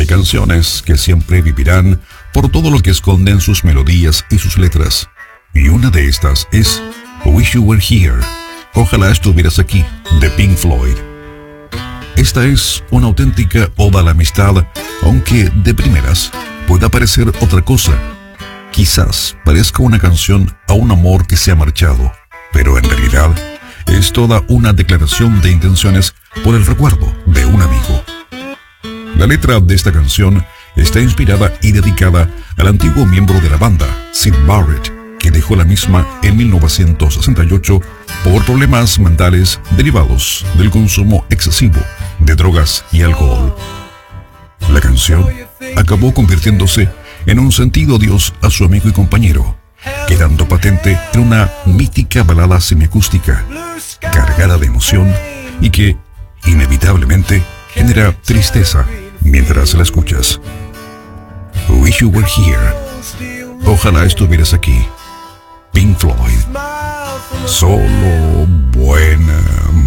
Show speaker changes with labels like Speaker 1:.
Speaker 1: Hay canciones que siempre vivirán por todo lo que esconden sus melodías y sus letras. Y una de estas es Wish You Were Here, Ojalá Estuvieras Aquí, de Pink Floyd. Esta es una auténtica oda a la amistad, aunque de primeras pueda parecer otra cosa. Quizás parezca una canción a un amor que se ha marchado, pero en realidad es toda una declaración de intenciones por el recuerdo de un amigo. La letra de esta canción está inspirada y dedicada al antiguo miembro de la banda, Syd Barrett, que dejó la misma en 1968 por problemas mentales derivados del consumo excesivo de drogas y alcohol. La canción acabó convirtiéndose en un sentido adiós a su amigo y compañero, quedando patente en una mítica balada semiacústica, cargada de emoción y que, inevitablemente, genera tristeza mientras la escuchas. Wish You Were Here, Ojalá Estuvieras Aquí, Pink Floyd. Solo buena